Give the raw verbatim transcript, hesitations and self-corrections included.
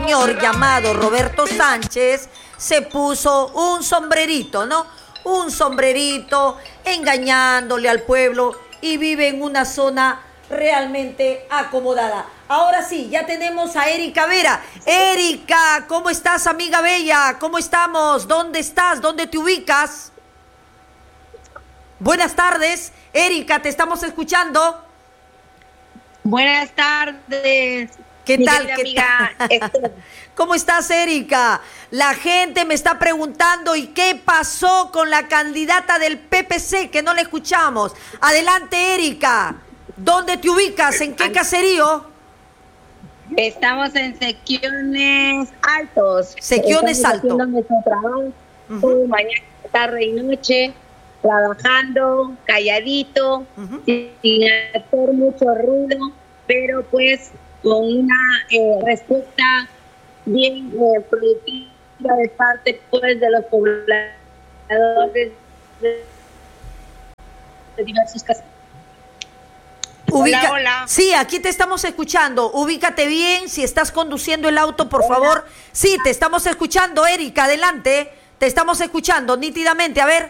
señor llamado Roberto Sánchez se puso un sombrerito, ¿no? Un sombrerito engañándole al pueblo y vive en una zona realmente acomodada. Ahora sí, ya tenemos a Erika Vera. Erika, ¿cómo estás, amiga bella? ¿Cómo estamos? ¿Dónde estás? ¿Dónde te ubicas? Buenas tardes, Erika, te estamos escuchando. Buenas tardes. ¿Qué tal, qué amiga? tal? ¿Cómo estás, Erika? La gente me está preguntando, ¿y qué pasó con la candidata del P P C? Que no la escuchamos. Adelante, Erika. ¿Dónde te ubicas? ¿En qué caserío? Estamos en Sequiones Altos. Sequiones Altos. Haciendo nuestro trabajo, uh-huh. Mañana, tarde y noche, trabajando, calladito, uh-huh. sin, sin hacer mucho ruido, pero pues con una eh, respuesta bien eh, productiva de parte pues de los pobladores de, de diversos casos. Ubica... Hola, hola. Sí, aquí te estamos escuchando. Ubícate bien. Si estás conduciendo el auto, por hola. favor. Sí, te estamos escuchando, Erika. Adelante. Te estamos escuchando nítidamente. A ver.